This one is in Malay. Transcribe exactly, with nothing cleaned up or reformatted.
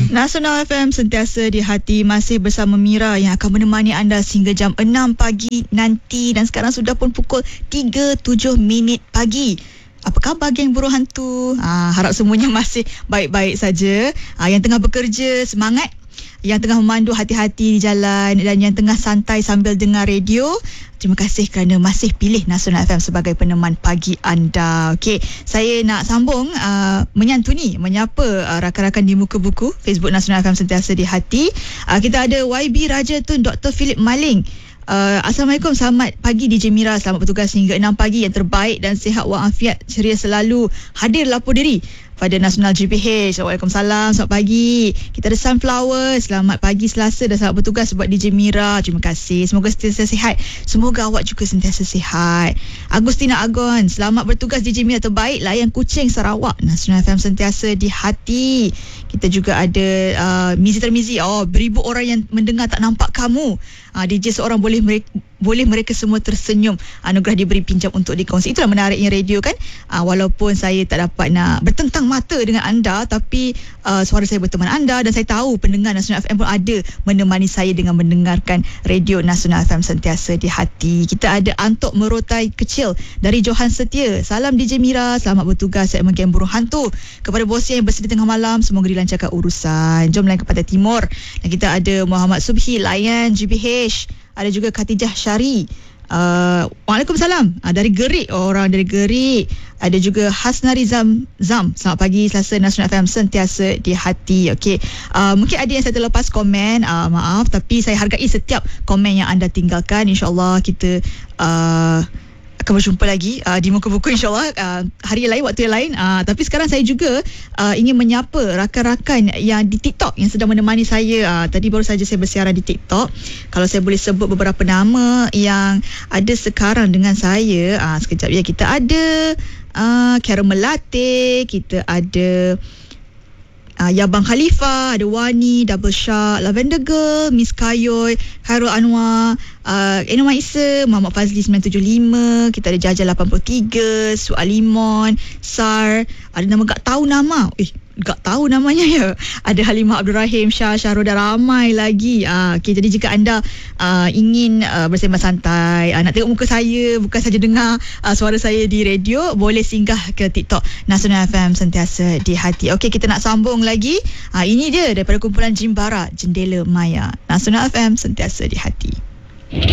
Nasional F M sentiasa di hati, masih bersama Mira yang akan menemani anda sehingga jam enam pagi nanti. Dan sekarang sudah pun pukul tiga tujuh minit pagi. Apa khabar geng burung hantu? Ha, harap semuanya masih baik-baik saja. Ha, yang tengah bekerja, semangat. Yang tengah memandu, hati-hati di jalan. Dan yang tengah santai sambil dengar radio, terima kasih kerana masih pilih Nasional F M sebagai peneman pagi anda. Okey, saya nak sambung uh, menyantuni, menyapa uh, rakan-rakan di muka buku Facebook Nasional F M sentiasa di hati. Uh, kita ada Y B Raja Tun Doktor Philip Maling. Uh, Assalamualaikum, selamat pagi D J Mira, selamat bertugas hingga enam pagi, yang terbaik dan sihat walafiat, ceria selalu, hadir lapor diri pada Nasional G P H. Waalaikumsalam, selamat pagi. Kita ada Sunflower, selamat pagi Selasa dan selamat bertugas buat D J Mira. Terima kasih, semoga sentiasa sihat. Semoga awak juga sentiasa sihat. Agustina Agon, selamat bertugas D J Mira, terbaik layan Kuching Sarawak. Nasional F M sentiasa di hati. Kita juga ada uh, Mizi Termizi. Oh, beribu orang yang mendengar tak nampak kamu. Uh, D J seorang boleh mereka boleh mereka semua tersenyum, anugerah diberi pinjam untuk dikongsi. Itulah menariknya radio kan. uh, Walaupun saya tak dapat nak bertentang mata dengan anda, tapi uh, suara saya berteman anda. Dan saya tahu pendengar Nasional F M pun ada menemani saya dengan mendengarkan radio Nasional F M sentiasa di hati. Kita ada Antok Merotai Kecil dari Johan Setia. Salam D J Mira, selamat bertugas segmen Geng Burung Hantu. Kepada bosnya yang bersedia tengah malam, semoga dilancarkan urusan. Jom layan kepada Timur. Dan kita ada Muhammad Subhi layan G P H. Ada juga Khatijah Syari. Uh, Waalaikumsalam. Uh, dari Gerik, oh, orang dari Gerik. Ada juga Hasnari Zam Zam. Selamat pagi Selasa, Nasional F M sentiasa di hati. Okey. Uh, mungkin ada yang saya terlepas komen. Uh, maaf, tapi saya hargai setiap komen yang anda tinggalkan. InsyaAllah kita uh, akan berjumpa lagi uh, di muka buku, insyaAllah uh, hari lain, waktu yang lain. uh, Tapi sekarang saya juga uh, ingin menyapa rakan-rakan yang di TikTok yang sedang menemani saya. uh, Tadi baru saja saya bersiaran di TikTok. Kalau saya boleh sebut beberapa nama yang ada sekarang dengan saya. uh, Sekejap ya. Kita ada uh, Karen Melate, kita ada Uh, Yabang Khalifah, ada Wani, Double Shark, Lavender Girl, Miss Kayoy, Khairul Anwar, uh, Enoma Isa, Muhammad Fazli sembilan tujuh lima, kita ada Jaja lapan puluh tiga, Sualimon, Sar, ada nama tak tahu nama. Eh, tak tahu namanya ya. Ada Halimah Abdul Rahim, Syah, Syahrul dan ramai lagi. Uh, okay, jadi jika anda uh, ingin uh, bersembang santai, uh, nak tengok muka saya, bukan saja dengar uh, suara saya di radio, boleh singgah ke TikTok Nasional F M sentiasa di hati. Okey, kita nak sambung lagi. Uh, ini dia daripada kumpulan Jimbara, Jendela Maya. Nasional F M sentiasa di hati.